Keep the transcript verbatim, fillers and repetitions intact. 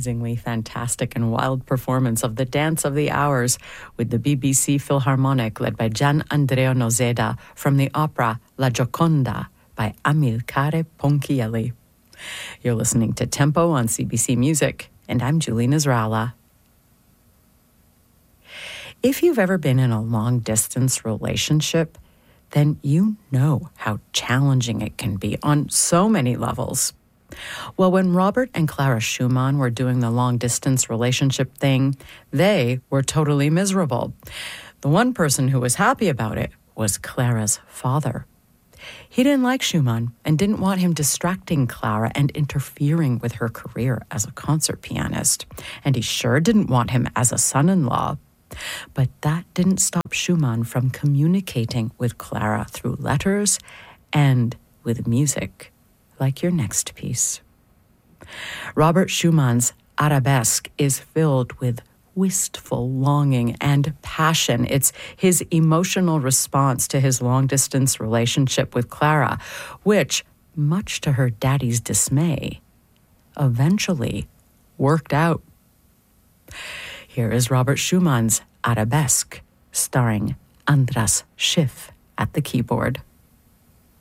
amazingly fantastic and wild performance of the Dance of the Hours with the B B C Philharmonic led by Gian Andrea Nozeda from the opera La Gioconda by Amilcare Ponchielli. You're listening to Tempo on C B C Music, and I'm Julie Nasrallah. If you've ever been in a long-distance relationship, then you know how challenging it can be on so many levels. Well, when Robert and Clara Schumann were doing the long-distance relationship thing, they were totally miserable. The one person who was happy about it was Clara's father. He didn't like Schumann and didn't want him distracting Clara and interfering with her career as a concert pianist. And he sure didn't want him as a son-in-law. But that didn't stop Schumann from communicating with Clara through letters and with music, like your next piece. Robert Schumann's Arabesque is filled with wistful longing and passion. It's his emotional response to his long-distance relationship with Clara, which, much to her daddy's dismay, eventually worked out. Here is Robert Schumann's Arabesque, starring Andras Schiff at the keyboard.